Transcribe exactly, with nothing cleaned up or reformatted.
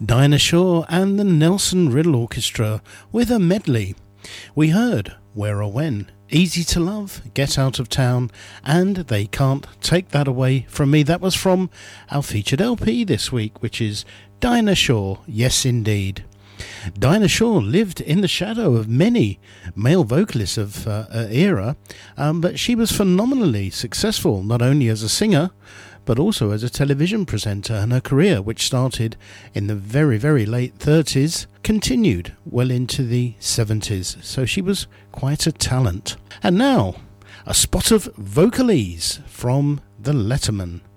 Dinah Shore and the Nelson Riddle Orchestra with a medley. We heard Where or When, Easy to Love, Get Out of Town, and They Can't Take That Away From Me. That was from our featured L P this week, which is Dinah Shore, Yes Indeed. Dinah Shore lived in the shadow of many male vocalists of uh, her era, um, but she was phenomenally successful, not only as a singer, but also as a television presenter, and her career, which started in the very, very late thirties, continued well into the seventies. So she was quite a talent. And now, a spot of vocalese from the Letterman.